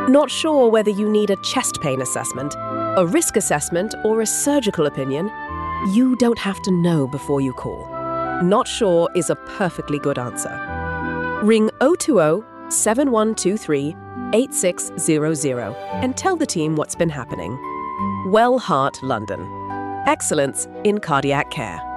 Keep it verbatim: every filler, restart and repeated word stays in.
Not sure whether you need a chest pain assessment, a risk assessment, or a surgical opinion? You don't have to know before you call. Not sure is a perfectly good answer. Ring zero two zero, seven one two three, eight six zero zero and tell the team what's been happening. Well Heart London. Excellence in cardiac care.